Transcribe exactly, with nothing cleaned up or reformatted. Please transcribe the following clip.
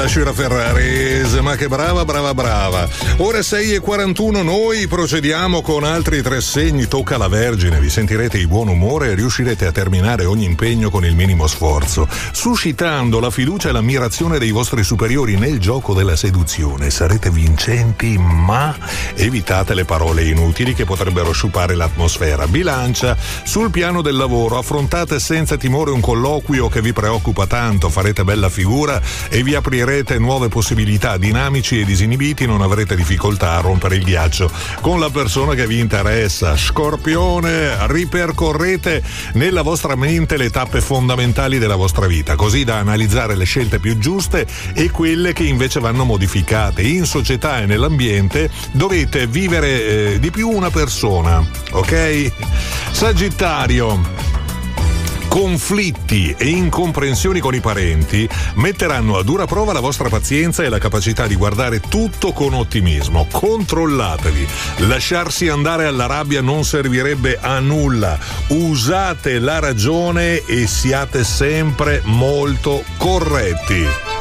bella Scira Ferraris, ma che brava, brava, brava. Ore sei e quarantuno, noi procediamo con altri tre segni. Tocca alla Vergine, vi sentirete di buon umore e riuscirete a terminare ogni impegno con il minimo sforzo, suscitando la fiducia e l'ammirazione dei vostri superiori nel gioco della seduzione. Sarete vincenti, ma evitate le parole inutili che potrebbero sciupare l'atmosfera. Bilancia, sul piano del lavoro affrontate senza timore un colloquio che vi preoccupa tanto, farete bella figura e vi aprirete nuove possibilità. Dinamici e disinibiti, non avrete difficoltà a rompere il ghiaccio con la persona che vi interessa. Scorpione, ripercorrete nella vostra mente le tappe fondamentali della vostra vita, così da analizzare le scelte più giuste e quelle che invece vanno modificate. In società e nell'ambiente dovete vivere eh, di più una persona, ok? Sagittario, conflitti e incomprensioni con i parenti metteranno a dura prova la vostra pazienza e la capacità di guardare tutto con ottimismo. Controllatevi. Lasciarsi andare alla rabbia non servirebbe a nulla. Usate la ragione e siate sempre molto corretti.